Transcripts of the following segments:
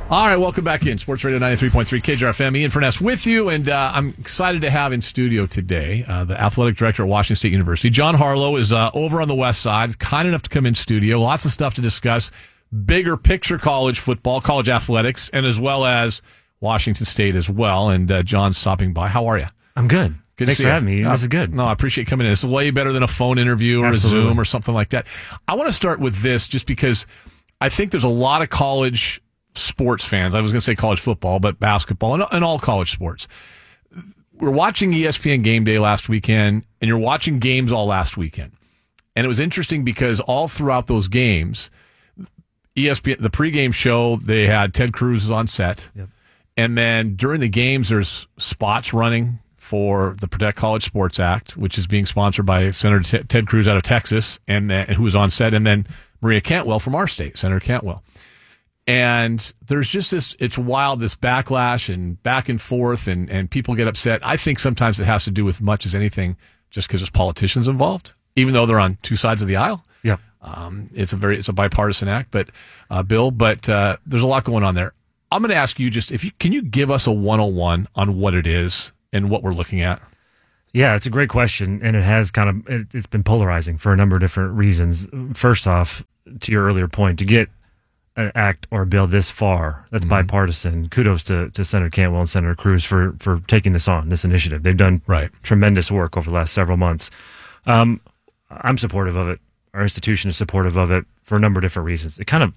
All right, welcome back in. Sports Radio 93.3 KJRFM. Ian Furness with you, and I'm excited to have in studio today the athletic director at Washington State University. John Harlow is over on the west side, kind enough to come in studio. Lots of stuff to discuss. Bigger picture college football, college athletics, and as well as Washington State as well. And John's stopping by. How are you? I'm good. Thanks for having me. This is good. No, I appreciate coming in. It's way better than a phone interview or Absolutely. a Zoom or something like that. I want to start with this just because I think there's a lot of college sports fans. I was going to say college football, but basketball and all college sports. We're watching ESPN Game Day last weekend, and you're watching games all last weekend. And it was interesting because all throughout those games, ESPN, the pregame show, they had Ted Cruz on set. Yep. And then during the games, there's spots running for the Protect College Sports Act, which is being sponsored by Senator Ted Cruz out of Texas, and who was on set, and then Maria Cantwell from our state, Senator Cantwell. And there's just this, it's wild, this backlash and back and forth, and people get upset. I think sometimes it has to do with much as anything just because there's politicians involved, even though they're on two sides of the aisle. Yeah. It's a bipartisan act, bill, but there's a lot going on there. I'm going to ask you just, can you give us a 101 on what it is and what we're looking at? Yeah, it's a great question, and it has it's been polarizing for a number of different reasons. First off, to your earlier point, to get an act or a bill this far, that's bipartisan. Kudos to Senator Cantwell and Senator Cruz for taking this on, this initiative. They've done tremendous work over the last several months. I'm supportive of it. Our institution is supportive of it for a number of different reasons.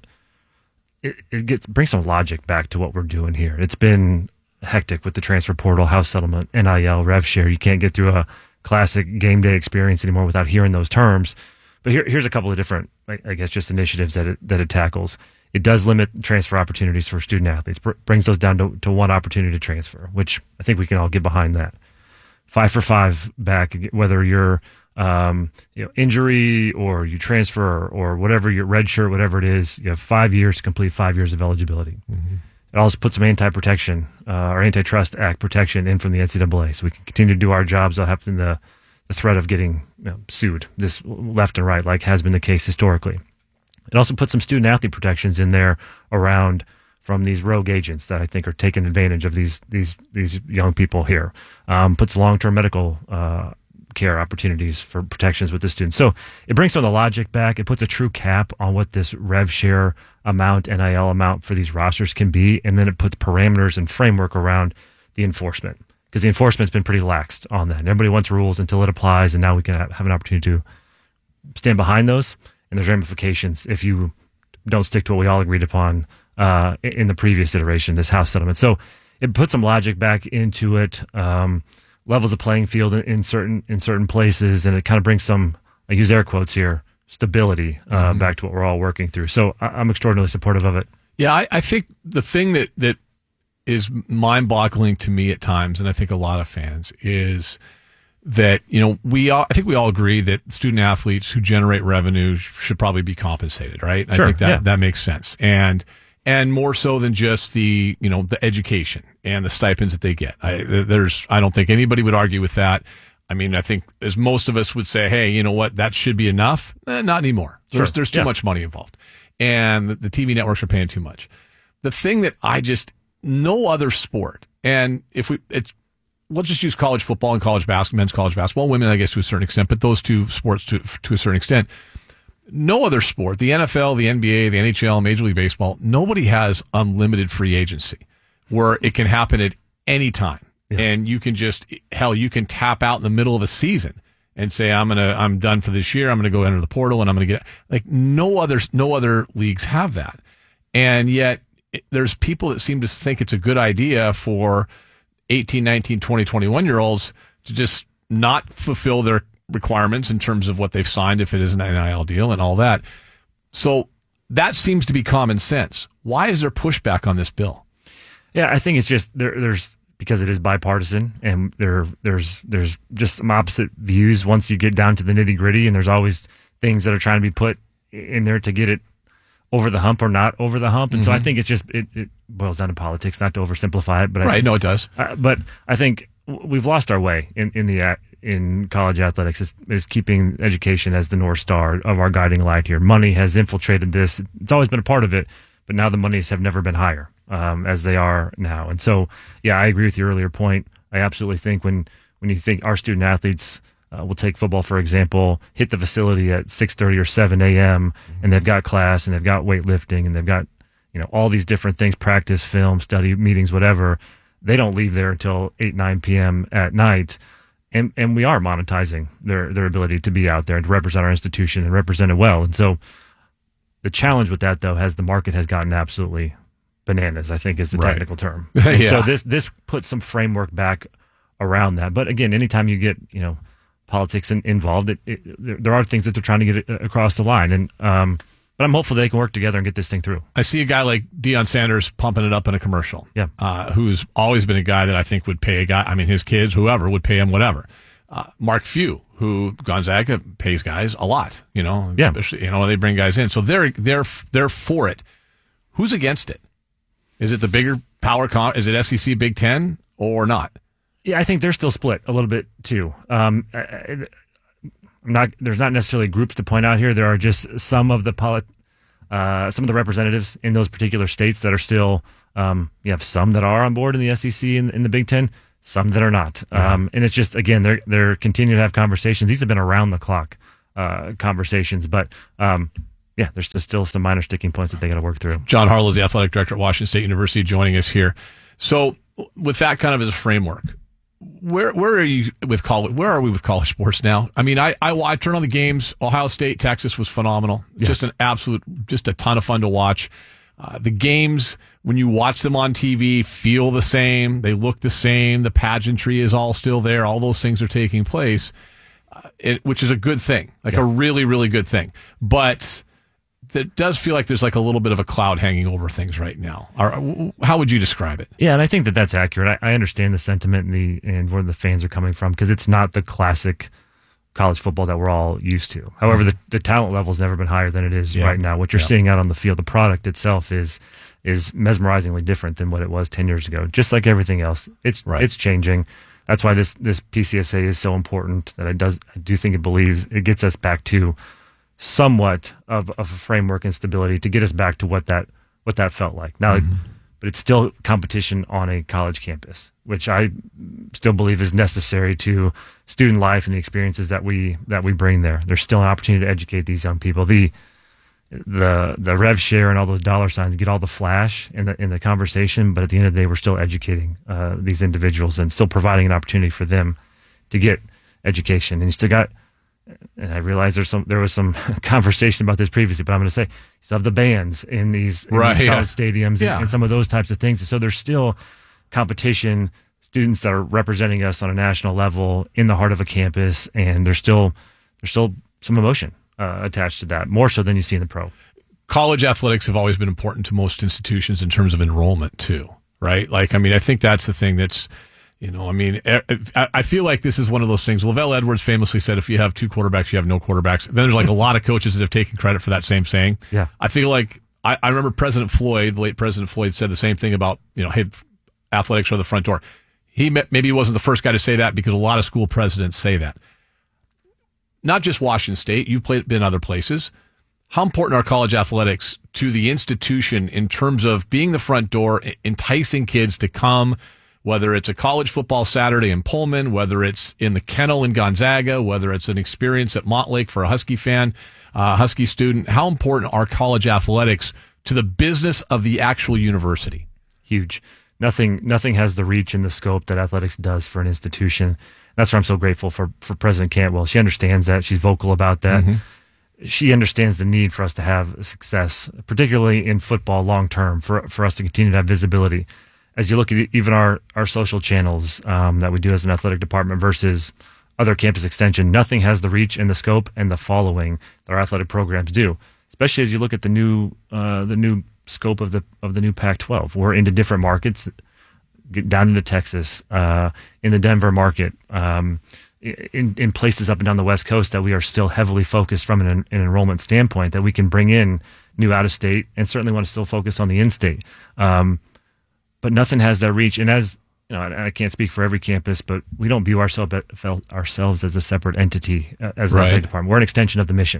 It brings some logic back to what we're doing here. It's been hectic with the transfer portal, house settlement, NIL, rev share. You can't get through a classic game day experience anymore without hearing those terms. But here's a couple of different, I guess, just initiatives that it tackles. It does limit transfer opportunities for student athletes, brings those down to one opportunity to transfer, which I think we can all get behind that. 5 for 5 back, whether you're injury or you transfer or whatever, your red shirt, whatever it is, you have 5 years to complete 5 years of eligibility. Mm-hmm. It also puts some anti-protection or antitrust act protection in from the NCAA, so we can continue to do our jobs without having the threat of getting sued this left and right, like has been the case historically. It also puts some student athlete protections in there around from these rogue agents that I think are taking advantage of these young people here. Puts long-term medical care opportunities for protections with the students. So it brings some of the logic back. It puts a true cap on what this rev share amount, NIL amount for these rosters can be, and then it puts parameters and framework around the enforcement, because the enforcement's been pretty laxed on that. And everybody wants rules until it applies, and now we can have an opportunity to stand behind those, and there's ramifications if you don't stick to what we all agreed upon in the previous iteration, this House settlement. So it puts some logic back into it, levels the playing field in certain places, and it kind of brings some, I use air quotes here, stability back to what we're all working through. So I'm extraordinarily supportive of it. Yeah, I think the thing that is mind-boggling to me at times, and I think a lot of fans, is that, I think we all agree that student athletes who generate revenue should probably be compensated, right? Sure, I think that makes sense. And more so than just the education and the stipends that they get. I don't think anybody would argue with that. I mean, I think as most of us would say, hey, you know what, that should be enough. Not anymore. There's too much money involved. And the TV networks are paying too much. The thing that no other sport, and let's just use college football and college basketball, men's college basketball, women, I guess, to a certain extent, but those two sports to a certain extent. No other sport, the NFL, the NBA, the NHL, Major League Baseball, nobody has unlimited free agency where it can happen at any time. Yeah. And you can you can tap out in the middle of a season and say, I'm done for this year. I'm going to go enter the portal and I'm going to get, no other leagues have that. And yet there's people that seem to think it's a good idea for 18, 19, 20, 21-year-olds to just not fulfill their requirements in terms of what they've signed if it is an NIL deal and all that. So that seems to be common sense. Why is there pushback on this bill? Yeah, I think it's just there's because it is bipartisan, and there's just some opposite views once you get down to the nitty-gritty, and there's always things that are trying to be put in there to get it over the hump or not over the hump. And so I think it's just it boils down to politics, not to oversimplify it. But no, it does. But I think we've lost our way in college athletics is keeping education as the North Star of our guiding light here. Money has infiltrated this. It's always been a part of it, but now the monies have never been higher. as they are now. And so, yeah, I agree with your earlier point. I absolutely think when you think our student athletes, we'll take football, for example, hit the facility at 6:30 or 7 a.m. and they've got class and they've got weightlifting and they've got, all these different things, practice, film, study, meetings, whatever. They don't leave there until 8, 9 p.m. at night. And we are monetizing their ability to be out there and to represent our institution and represent it well. And so the challenge with that, though, the market has gotten absolutely bananas, I think is the technical term. Yeah. So this puts some framework back around that. But again, anytime you get, politics involved, there are things that they're trying to get across the line. And but I'm hopeful they can work together and get this thing through. I see a guy like Deion Sanders pumping it up in a commercial. Yeah. Who's always been a guy that I think would pay a guy. I mean, his kids, whoever, would pay him whatever. Mark Few, who Gonzaga pays guys a lot, especially, they bring guys in. So they're for it. Who's against it? Is it the bigger power is it SEC Big Ten or not? Yeah, I think they're still split a little bit too. There's not necessarily groups to point out here. There are just some of the representatives in those particular states that are still. You have some that are on board in the SEC and in the Big Ten, some that are not. And it's just, again, they're continuing to have conversations. These have been around the clock conversations, but there's still some minor sticking points that they got to work through. John Harlow is the athletic director at Washington State University, joining us here. So, with that kind of as a framework, where are you with college? Where are we with college sports now? I mean, I turn on the games. Ohio State, Texas was phenomenal. Yeah. Just a ton of fun to watch. The games, when you watch them on TV, feel the same. They look the same. The pageantry is all still there. All those things are taking place, which is a good thing, a really, really good thing. But it does feel like there's like a little bit of a cloud hanging over things right now. How would you describe it? Yeah, and I think that's accurate. I understand the sentiment and where the fans are coming from, because it's not the classic college football that we're all used to. However, the talent level has never been higher than it is right now. What you're seeing out on the field, the product itself is mesmerizingly different than what it was 10 years ago. Just like everything else, it's changing. That's why this PCSA is so important. That I do think it gets us back to somewhat of a framework and stability to get us back to what that felt like. Now, but it's still competition on a college campus, which I still believe is necessary to student life and the experiences that we bring there. There's still an opportunity to educate these young people. The rev share and all those dollar signs get all the flash in the conversation, but at the end of the day, we're still educating these individuals and still providing an opportunity for them to get education. And you still got. And I realize there was some conversation about this previously, but I'm going to say you still have the bands in these college stadiums and some of those types of things. So there's still competition, students that are representing us on a national level in the heart of a campus, and there's still some emotion attached to that, more so than you see in the pro. College athletics have always been important to most institutions in terms of enrollment too, right? Like, I mean, I think that's the thing that's. I feel like this is one of those things. Lavelle Edwards famously said, if you have two quarterbacks, you have no quarterbacks. Then there's like a lot of coaches that have taken credit for that same saying. Yeah. I feel like I remember President Floyd, the late President Floyd, said the same thing about, hey, athletics are the front door. Maybe he wasn't the first guy to say that, because a lot of school presidents say that. Not just Washington State. You've been other places. How important are college athletics to the institution in terms of being the front door, enticing kids to come, whether it's a college football Saturday in Pullman, whether it's in the kennel in Gonzaga, whether it's an experience at Montlake for a Husky fan, Husky student? How important are college athletics to the business of the actual university? Huge. Nothing has the reach and the scope that athletics does for an institution. That's why I'm so grateful for President Cantwell. She understands that. She's vocal about that. Mm-hmm. She understands the need for us to have success, particularly in football long term, for us to continue to have visibility. As you look at even our social channels that we do as an athletic department versus other campus extension, nothing has the reach and the scope and the following that our athletic programs do. Especially as you look at the new scope of the new Pac-12. We're into different markets, get down into Texas, in the Denver market, in places up and down the West Coast that we are still heavily focused from an enrollment standpoint, that we can bring in new out of state, and certainly want to still focus on the in-state. But nothing has that reach. And as you know, I can't speak for every campus, but we don't view ourselves as a separate entity as an athletic department. We're an extension of the mission.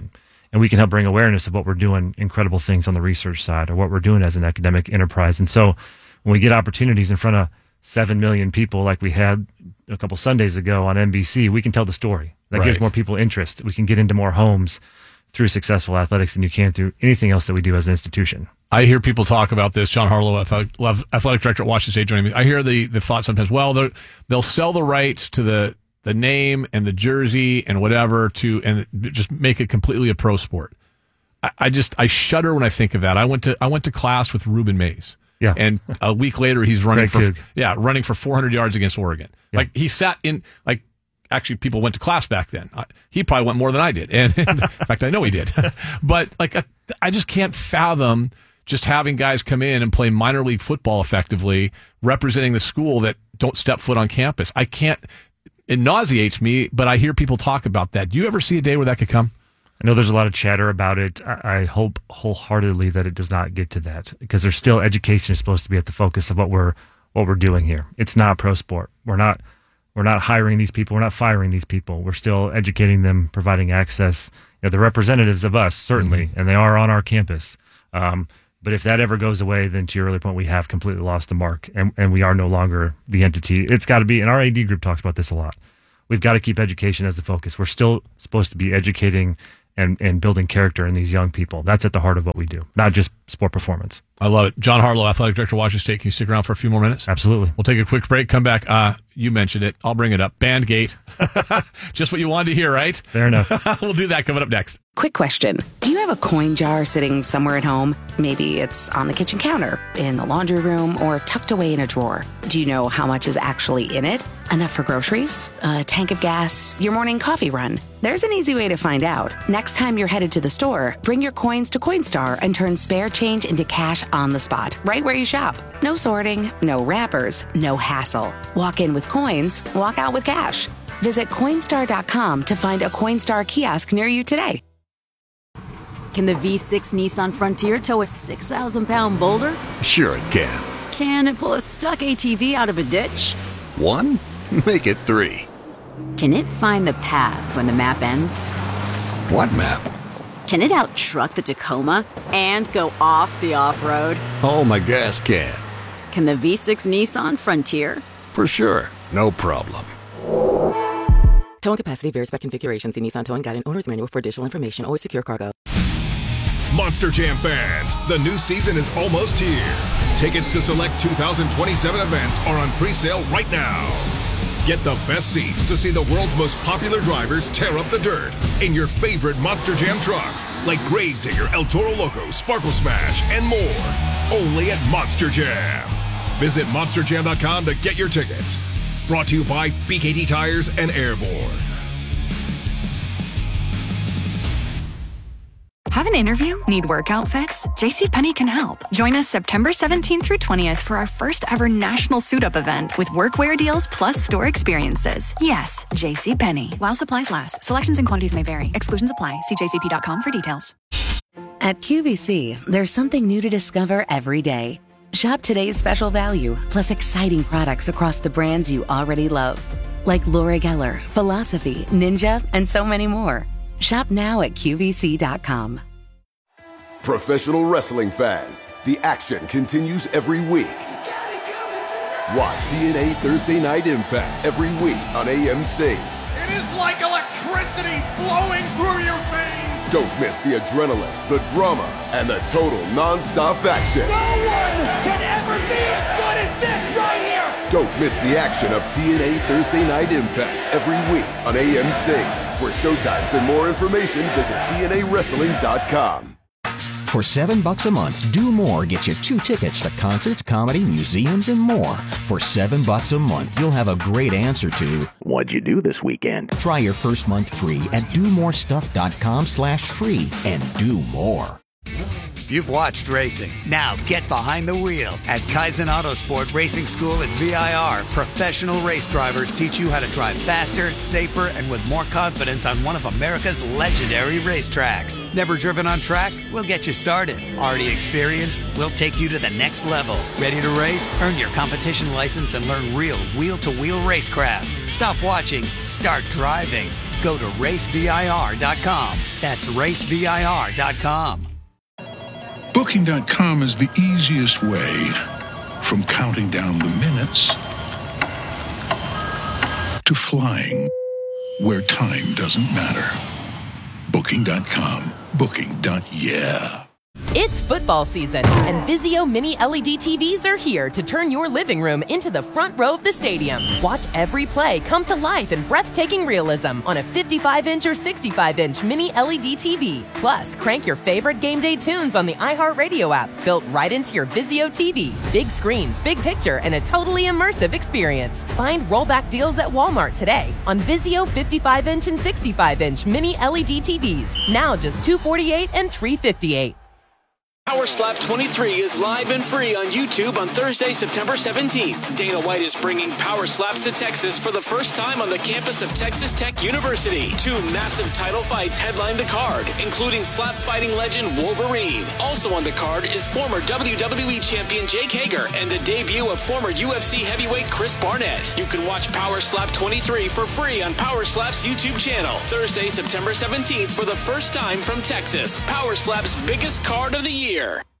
and we can help bring awareness of what we're doing, incredible things on the research side, or what we're doing as an academic enterprise. And so when we get opportunities in front of 7 million people like we had a couple Sundays ago on NBC, we can tell the story. That gives more people interest. We can get into more homes through successful athletics than you can through anything else that we do as an institution. I hear people talk about this. John Harlow, athletic director at Washington State, joining me. I hear the thought sometimes, well, they'll sell the rights to the name and the jersey and whatever and just make it completely a pro sport. I shudder when I think of that. I went to class with Ruben Mays. Yeah. And a week later, he's running running for 400 yards against Oregon. Yeah. Like, he sat in, like, actually, people went to class back then. He probably went more than I did. And in fact, I know he did. But, like, I just can't fathom just having guys come in and play minor league football effectively, representing the school that don't step foot on campus. I can't, it nauseates me, but I hear people talk about that. Do you ever see a day where that could come? I know there's a lot of chatter about it. I hope wholeheartedly that it does not get to that, because there's still education is supposed to be at the focus of what we're doing here. It's not pro sport. We're not hiring these people. We're not firing these people. We're still educating them, providing access. You know, they're representatives of us, certainly, and they are on our campus. But if that ever goes away, then to your earlier point, we have completely lost the mark, and we are no longer the entity. It's got to be, and our AD group talks about this a lot. We've got to keep education as the focus. We're still supposed to be educating and building character in these young people. That's at the heart of what we do, not just sport performance. I love it. John Harlow, athletic director, Washington State. Can you stick around for a few more minutes? Absolutely. We'll take a quick break, come back. You mentioned it. I'll bring it up. Bandgate. Just what you wanted to hear, right? Fair enough. We'll do that coming up next. Quick question. Do you have a coin jar sitting somewhere at home? Maybe it's on the kitchen counter, in the laundry room, or tucked away in a drawer. Do you know how much is actually in it? Enough for groceries? A tank of gas? Your morning coffee run? There's an easy way to find out. Next time you're headed to the store, bring your coins to Coinstar and turn spare change into cash on the spot, right where you shop. No sorting, no wrappers, no hassle. Walk in with coins, walk out with cash. Visit Coinstar.com to find a Coinstar kiosk near you today. Can the V6 Nissan Frontier tow a 6,000-pound boulder? Sure it can. Can it pull a stuck ATV out of a ditch? 1? Make it 3. Can it find the path when the map ends? What map? Can it out-truck the Tacoma and go off the off-road? Oh, my gas can. Can the V6 Nissan Frontier? For sure. No problem. Towing capacity varies by configuration. See Nissan Towing Guide and Owner's Manual for additional information. Always secure cargo. Monster Jam fans, the new season is almost here. Tickets to select 2027 events are on pre-sale right now. Get the best seats to see the world's most popular drivers tear up the dirt in your favorite Monster Jam trucks, like Gravedigger, El Toro Loco, Sparkle Smash, and more. Only at Monster Jam. Visit monsterjam.com to get your tickets. Brought to you by BKT Tires and Airborne. Have an interview? Need work outfits? JCPenney can help. Join us September 17th through 20th for our first ever national suit-up event with workwear deals plus store experiences. Yes, JCPenney. While supplies last. Selections and quantities may vary. Exclusions apply. See jcp.com for details. At QVC, there's something new to discover every day. Shop today's special value, plus exciting products across the brands you already love. Like Laura Geller, Philosophy, Ninja, and so many more. Shop now at QVC.com. Professional wrestling fans, the action continues every week. Watch TNA Thursday Night Impact every week on AMC. It is like electricity flowing through your veins. Don't miss the adrenaline, the drama, and the total non-stop action. No one can ever be as good as this right here. Don't miss the action of TNA Thursday Night Impact every week on AMC. For showtimes and more information, visit TNAWrestling.com. For $7 a month, Do More gets you 2 tickets to concerts, comedy, museums, and more. For $7 a month, you'll have a great answer to, what'd you do this weekend? Try your first month free at domorestuff.com/free and do more. You've watched racing. Now get behind the wheel at Kaizen Autosport Racing School at VIR. Professional race drivers teach you how to drive faster, safer, and with more confidence on one of America's legendary racetracks. Never driven on track? We'll get you started. Already experienced? We'll take you to the next level. Ready to race? Earn your competition license and learn real wheel-to-wheel racecraft. Stop watching. Start driving. Go to racevir.com. That's racevir.com. Booking.com is the easiest way from counting down the minutes to flying where time doesn't matter. Booking.com. Booking.yeah. It's football season, and Vizio Mini LED TVs are here to turn your living room into the front row of the stadium. Watch every play come to life in breathtaking realism on a 55-inch or 65-inch Mini LED TV. Plus, crank your favorite game day tunes on the iHeartRadio app, built right into your Vizio TV. Big screens, big picture, and a totally immersive experience. Find rollback deals at Walmart today on Vizio 55-inch and 65-inch Mini LED TVs. Now just $248 and $358. Power Slap 23 is live and free on YouTube on Thursday, September 17th. Dana White is bringing Power Slaps to Texas for the first time on the campus of Texas Tech University. 2 massive title fights headline the card, including slap fighting legend Wolverine. Also on the card is former WWE champion Jake Hager and the debut of former UFC heavyweight Chris Barnett. You can watch Power Slap 23 for free on Power Slap's YouTube channel. Thursday, September 17th for the first time from Texas. Power Slap's biggest card of the year.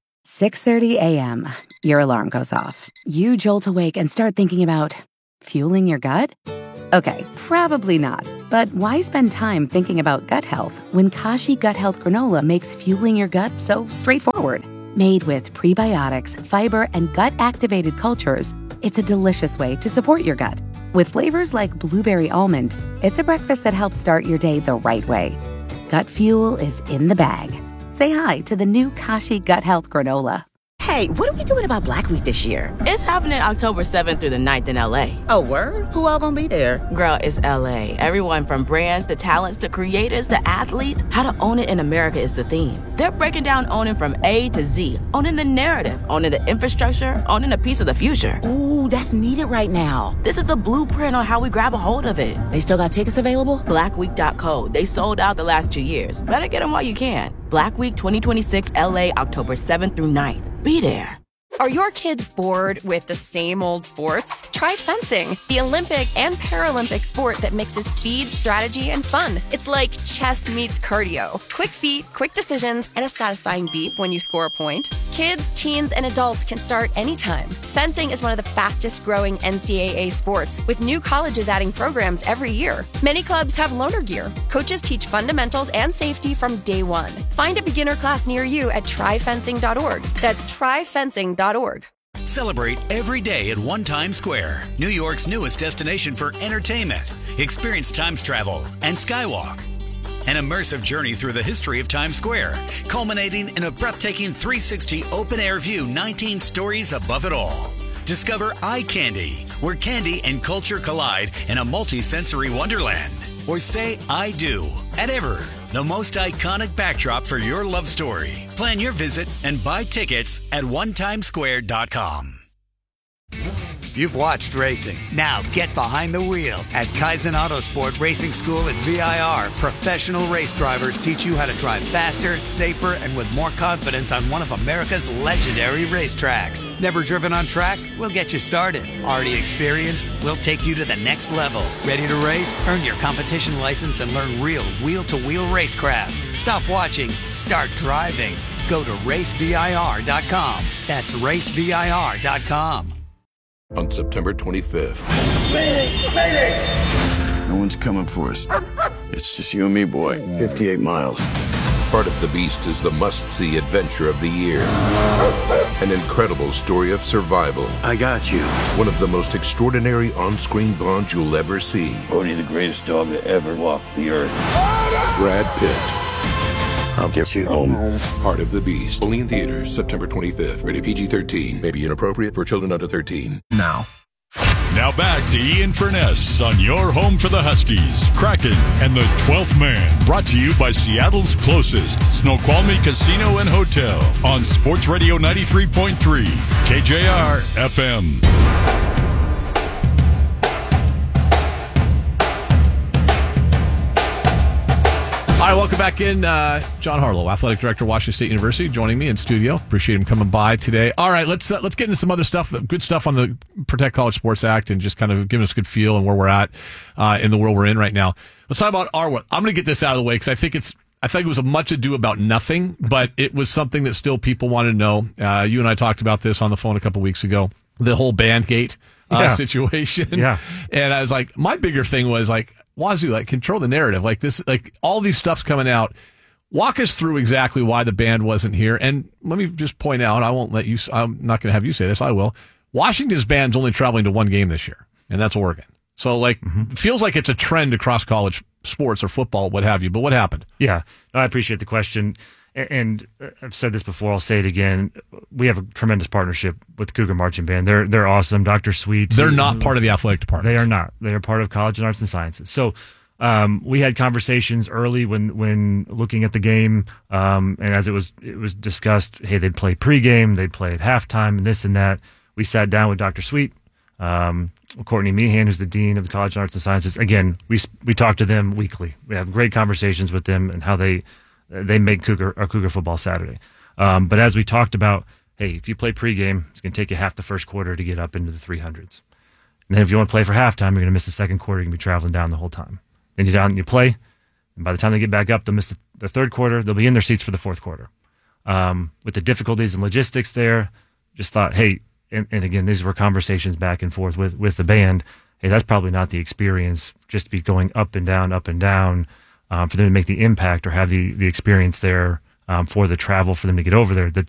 6:30 a.m. Your alarm goes off. You jolt awake and start thinking about fueling your gut? Okay, probably not. But why spend time thinking about gut health when Kashi Gut Health Granola makes fueling your gut so straightforward? Made with prebiotics, fiber, and gut-activated cultures, it's a delicious way to support your gut. With flavors like blueberry almond, it's a breakfast that helps start your day the right way. Gut fuel is in the bag. Say hi to the new Kashi Gut Health Granola. Hey, what are we doing about Black Week this year? It's happening October 7th through the 9th in LA. Oh, word? Who all gonna be there? Girl, it's LA. Everyone from brands to talents to creators to athletes. How to own it in America is the theme. They're breaking down owning from A to Z. Owning the narrative, owning the infrastructure, owning a piece of the future. Ooh, that's needed right now. This is the blueprint on how we grab a hold of it. They still got tickets available? Blackweek.co. They sold out the last 2 years. Better get them while you can. Black Week 2026 LA, October 7th through 9th. Be there. Are your kids bored with the same old sports? Try fencing, the Olympic and Paralympic sport that mixes speed, strategy, and fun. It's like chess meets cardio. Quick feet, quick decisions, and a satisfying beep when you score a point. Kids, teens, and adults can start anytime. Fencing is one of the fastest growing NCAA sports, with new colleges adding programs every year. Many clubs have loaner gear. Coaches teach fundamentals and safety from day one. Find a beginner class near you at tryfencing.org. That's tryfencing.org. Celebrate every day at One Times Square, New York's newest destination for entertainment. Experience Times travel and Skywalk. An immersive journey through the history of Times Square, culminating in a breathtaking 360 open-air view 19 stories above it all. Discover Eye Candy, where candy and culture collide in a multi-sensory wonderland. Or say I do at Ever, the most iconic backdrop for your love story. Plan your visit and buy tickets at onetimesquare.com. You've watched racing. Now get behind the wheel. At Kaizen Autosport Racing School at VIR, professional race drivers teach you how to drive faster, safer, and with more confidence on one of America's legendary racetracks. Never driven on track? We'll get you started. Already experienced? We'll take you to the next level. Ready to race? Earn your competition license and learn real wheel-to-wheel racecraft. Stop watching. Start driving. Go to racevir.com. That's racevir.com. On September 25th. No one's coming for us. It's just you and me, boy. 58 miles. Part of the Beast is the must-see adventure of the year. An incredible story of survival. I got you. One of the most extraordinary on-screen bonds you'll ever see. Bodhi, the greatest dog that ever walked the earth. Brad Pitt. I'll get you home. Part of the Beast. Only in theaters, September 25th. Rated PG-13. May be inappropriate for children under 13. Now back to Ian Furness on your home for the Huskies, Kraken, and the 12th Man. Brought to you by Seattle's closest Snoqualmie Casino and Hotel on Sports Radio 93.3 KJR FM. All right, welcome back in. John Harlow, Athletic Director, Washington State University, joining me in studio. Appreciate him coming by today. All right, let's get into some other stuff, good stuff on the Protect College Sports Act, and just kind of giving us a good feel and where we're at in the world we're in right now. Let's talk about our world. I'm going to get this out of the way because I think it was a much ado about nothing, but it was something that still people want to know. You and I talked about this on the phone a couple weeks ago, the whole Bandgate situation. Yeah. And I was like, my bigger thing was like, Wazoo, like, control the narrative. Like this, like all these stuff's coming out. Walk us through exactly why the band wasn't here. And let me just point out, I'm not going to have you say this. I will. Washington's band's only traveling to one game this year, and that's Oregon. So like, it feels like it's a trend across college sports or football, what have you. But what happened? Yeah, I appreciate the question. And I've said this before, I'll say it again. We have a tremendous partnership with the Cougar Marching Band. They're awesome. Dr. Sweet. They're not part of the athletic department. They are not. They are part of College and Arts and Sciences. So we had conversations early when looking at the game, and as it was discussed, hey, they'd play pregame, they'd play at halftime, and this and that. We sat down with Dr. Sweet, Courtney Meehan, who's the dean of the College and Arts and Sciences. Again, we talk to them weekly. We have great conversations with them and how they make Cougar football Saturday. But as we talked about, hey, if you play pregame, it's going to take you half the first quarter to get up into the 300s. And then if you want to play for halftime, you're going to miss the second quarter. You're going to be traveling down the whole time. Then you're down and you play. And by the time they get back up, they'll miss the third quarter. They'll be in their seats for the fourth quarter. With the difficulties and logistics there, just thought, hey, and again, these were conversations back and forth with the band. Hey, that's probably not the experience just to be going up and down, for them to make the impact or have the experience there for the travel for them to get over there, that